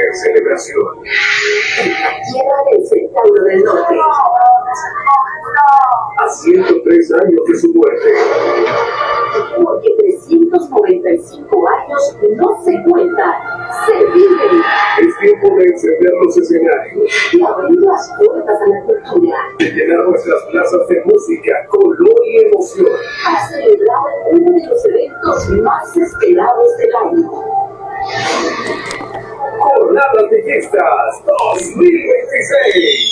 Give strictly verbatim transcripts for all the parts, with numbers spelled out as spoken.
celebración. Tierra del Centauro del Norte. A ciento tres años de su muerte. Porque trescientos noventa y cinco años no se cuentan, se viven. Es tiempo de encender los escenarios. Y abrir las puertas a la cultura. De llenar nuestras plazas de música, color y emoción. A celebrar uno de los eventos más esperados del año. Jornadas Villistas dos mil veintiséis.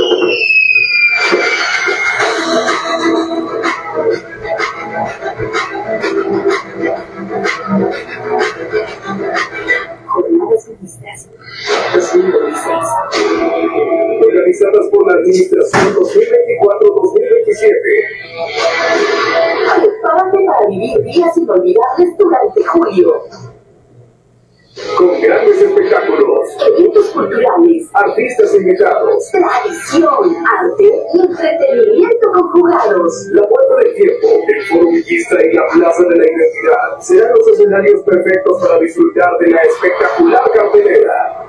Jornadas Villistas dos mil veintiséis. Organizadas por la Administración dos mil veinticuatro dos mil veintisiete. Prepárate para vivir días inolvidables durante julio. Con grandes espectáculos, Eventos culturales, artistas invitados, tradición, arte y entretenimiento conjugados. la Puerta del Tiempo, el Foro Villista y la Plaza de la Identidad serán los escenarios perfectos para disfrutar de la espectacular cartelera.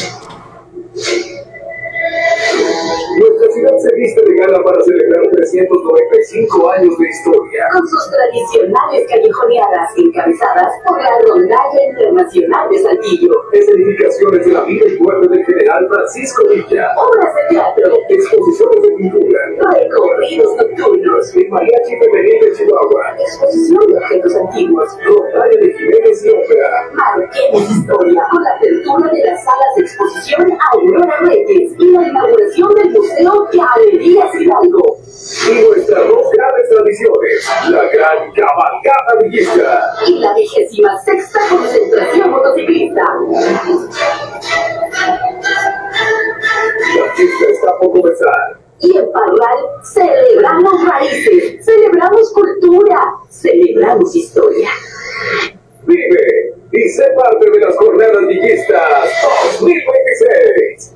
Nuestra ciudad se viste de gala para celebrar trescientos noventa y cinco años de historia. Con sus tradicionales callejoneadas encabezadas por la Rondalla Internacional de Saltillo. Escenificaciones de la vida y muerte del general Francisco Villa. Obras de teatro, Exposiciones de pintura. recorridos nocturnos, El mariachi femenil de Chihuahua. exposición de objetos antiguos. Rondalla de Jiménez y ópera. Marquemos historia con la apertura de las salas de exposición Aurora Reyes y la inauguración del Museo Galerías Hidalgo. Y nuestras dos grandes tradiciones, la gran cabalgata villista. Y la vigésima sexta concentración motociclista. La fiesta está por comenzar. Y en Parral celebramos raíces, celebramos cultura, celebramos historia. Vive y sé parte de las jornadas villistas dos mil veintiséis.